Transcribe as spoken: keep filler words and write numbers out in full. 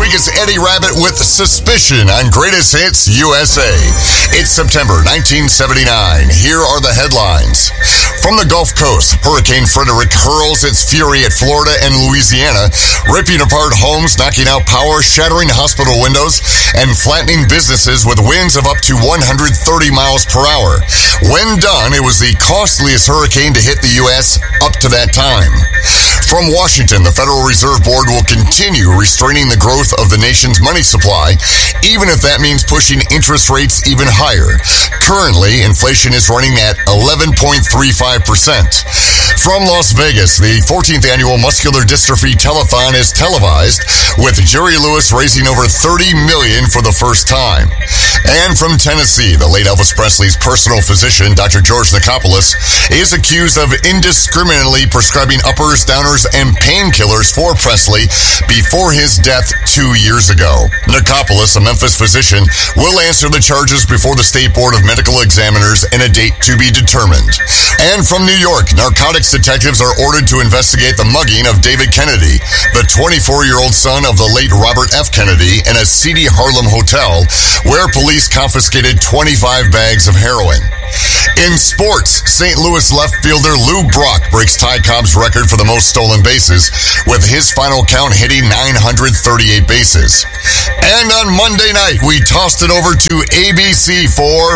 week is Eddie Rabbitt with Suspicion on Greatest Hits U S A. It's September nineteen seventy-nine. Here are the headlines. From the Gulf Coast, Hurricane Frederic hurls its fury at Florida and Louisiana, ripping apart homes, knocking out power, shattering hospital windows, and flattening businesses with winds of up to one hundred thirty miles per hour. When done, it was the costliest hurricane to hit the U S up to that time. From Washington, the Federal Reserve Board will continue restraining the growth of the nation's money supply, even if that means pushing interest rates even higher. Currently, inflation is running at eleven point three five percent. From Las Vegas, the fourteenth Annual Muscular Dystrophy Telethon is televised, with Jerry Lewis raising over thirty million dollars for the first time. And from Tennessee, the late Elvis Presley's personal physician, Doctor George Nicopolis, is accused of indiscriminately prescribing uppers, downers, and painkillers for Presley before his death two years ago. Nicopolis, a Memphis physician, will answer the charges before the State Board of Medical Examiners in a date to be determined. And from New York, narcotics detectives are ordered to investigate the mugging of David Kennedy, the twenty-four-year-old son of the late Robert F. Kennedy, in a seedy Harlem hotel where police confiscated twenty-five bags of heroin. In sports, Saint Louis left fielder Lou Brock breaks Ty Cobb's record for the most stolen bases, with his final count hitting nine hundred thirty-eight bases. And on Monday night, we tossed it over to A B C for